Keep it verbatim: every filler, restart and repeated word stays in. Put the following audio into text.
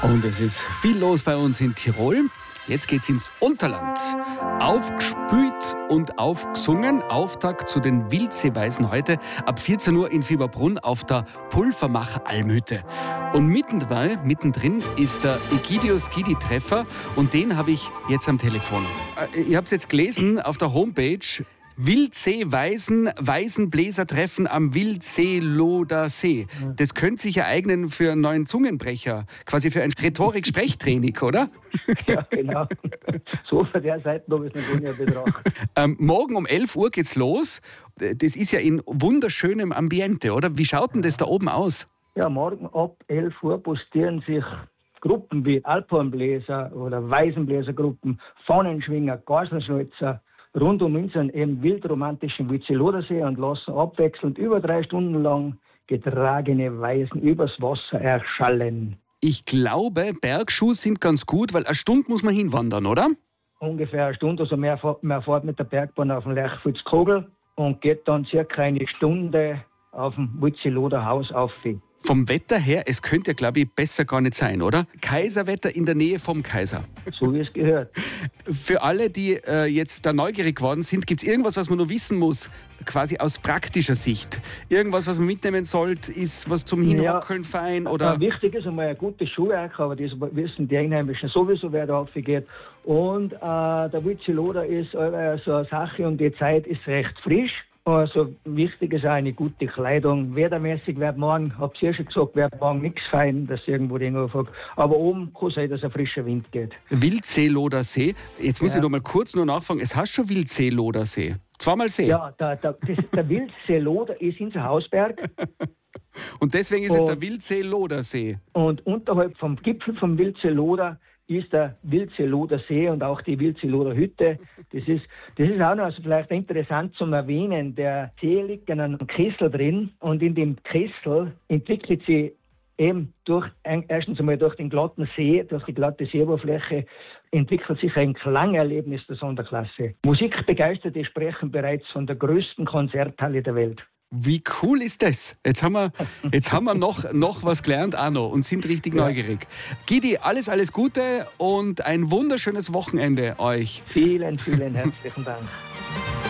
Und es ist viel los bei uns in Tirol. Jetzt geht's ins Unterland. Aufgespült und aufgesungen. Auftakt zu den Wildseeweisen heute ab vierzehn Uhr in Fieberbrunn auf der Pulvermach-Almhütte. Und mitten dabei, mittendrin ist der Egidius Gidi Treffer und den habe ich jetzt am Telefon. Ich habe es jetzt gelesen auf der Homepage. Wildseeweisen, Weisenbläsertreffen am Wildseeloder See. Das könnte sich ja eignen für einen neuen Zungenbrecher, quasi für ein Rhetorik-Sprechtraining, oder? Ja, genau. So von der Seite habe ich es noch nicht betrachtet. Ähm, morgen um elf Uhr geht's los. Das ist ja in wunderschönem Ambiente, oder? Wie schaut denn das da oben aus? Ja, morgen ab elf Uhr postieren sich Gruppen wie Alphornbläser oder Weisenbläsergruppen, Fahnenschwinger, Garsenschnalzer, rund um unseren eben wildromantischen Wildseelodersee und lassen abwechselnd über drei Stunden lang getragene Weisen übers Wasser erschallen. Ich glaube, Bergschuhe sind ganz gut, weil eine Stunde muss man hinwandern, oder? Ungefähr eine Stunde, also mehr, mehr fährt mit der Bergbahn auf den Lerchfurtskogel und geht dann circa eine Stunde auf dem Wildseeloder Haus auf. Vom Wetter her, es könnte ja, glaube ich, besser gar nicht sein, oder? Kaiserwetter in der Nähe vom Kaiser. So wie es gehört. Für alle, die äh, jetzt da neugierig geworden sind, gibt es irgendwas, was man noch wissen muss, quasi aus praktischer Sicht? Irgendwas, was man mitnehmen sollte, ist was zum Hinwackeln ja, fein? Oder? Äh, wichtig ist einmal ein gutes Schuhwerk, aber das wissen die Einheimischen sowieso, wer da raufgeht. Und äh, der Wildseeloder ist äh, so eine Sache und die Zeit ist recht frisch. Also wichtig ist auch eine gute Kleidung. Wettermäßig wird morgen, habt ihr schon gesagt, wird morgen nichts fein, dass irgendwo die fragt. Aber oben kann sein, dass ein frischer Wind geht. Wildseeloder See. Jetzt muss ja. ich noch mal kurz nur nachfragen. Es heißt schon Wildseeloder See. Zweimal See. Ja, der, der, das, der Wildseeloder ist in der Hausberg. Und deswegen ist und, es der Wildseeloder See. Und unterhalb vom Gipfel vom Wildseeloder ist der Wildseeloder See und auch die Wildseeloder Hütte. Das ist, das ist auch noch also vielleicht interessant zum Erwähnen. Der See liegt in einem Kessel drin und in dem Kessel entwickelt sich eben durch, erstens einmal durch den glatten See, durch die glatte Seeoberfläche, entwickelt sich ein Klangerlebnis der Sonderklasse. Musikbegeisterte sprechen bereits von der größten Konzerthalle der Welt. Wie cool ist das? Jetzt haben wir, jetzt haben wir noch, noch was gelernt, Arno, und sind richtig ja. neugierig. Gidi, alles, alles Gute und ein wunderschönes Wochenende euch. Vielen, vielen herzlichen Dank.